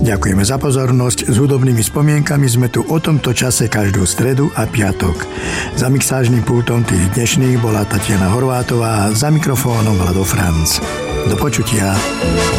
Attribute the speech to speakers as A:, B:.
A: Ďakujeme za pozornosť. S hudobnými spomienkami sme tu o tomto čase každú stredu a piatok. Za mixážnym pultom tých dnešných bola Tatiana Horvátová, za mikrofónom Vlado Franc. Do počutia.